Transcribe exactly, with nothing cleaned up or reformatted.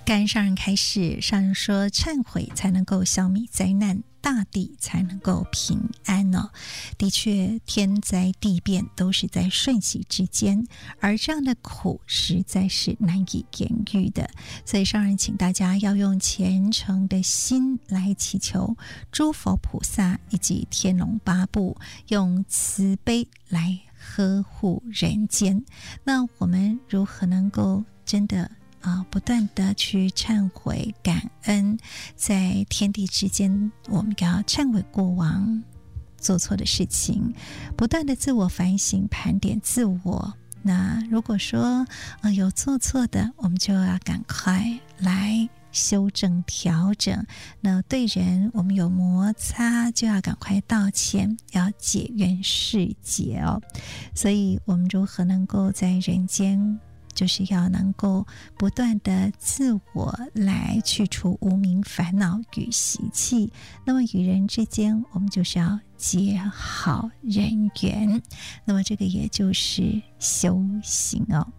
感恩上人开示，上人说忏悔才能够消弭灾难，大地才能够平安哦。的确，天灾地变都是在瞬息之间，而这样的苦实在是难以言喻的。所以上人请大家要用虔诚的心来祈求诸佛菩萨以及天龙八部，用慈悲来呵护人间。那我们如何能够真的啊，不断的去忏悔感恩，在天地之间，我们要忏悔过往做错的事情，不断的自我反省盘点自我。那如果说呃有做错的，我们就要赶快来修正调整。那对人我们有摩擦，就要赶快道歉，要解冤释结哦。所以我们如何能够在人间，就是要能够不断的自我来去除无明烦恼与习气。那么与人之间，我们就是要结好人缘，那么这个也就是修行哦。